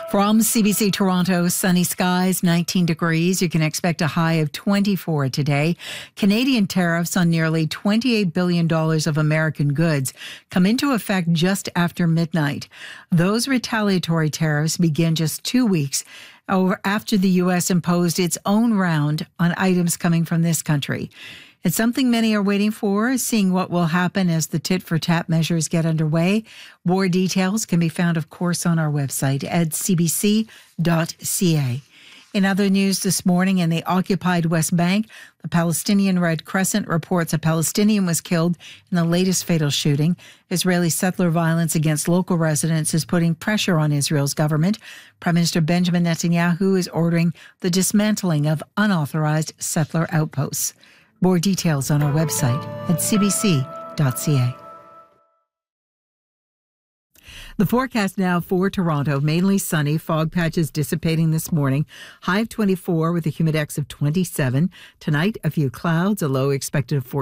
From CBC Toronto, sunny skies, 19 degrees. You can expect a high of 24 today. Canadian tariffs on nearly $28 billion of American goods come into effect just after midnight. Those retaliatory tariffs begin just 2 weeks after the U.S. imposed its own round on items coming from this country. It's something many are waiting for, seeing what will happen as the tit-for-tat measures get underway. More details can be found, of course, on our website at cbc.ca. In other news this morning, in the occupied West Bank, the Palestinian Red Crescent reports a Palestinian was killed in the latest fatal shooting. Israeli settler violence against local residents is putting pressure on Israel's government. Prime Minister Benjamin Netanyahu is ordering the dismantling of unauthorized settler outposts. More details on our website at cbc.ca. The forecast now for Toronto, mainly sunny, fog patches dissipating this morning. High of 24 with a humidex of 27. Tonight, a few clouds, a low expected of 14.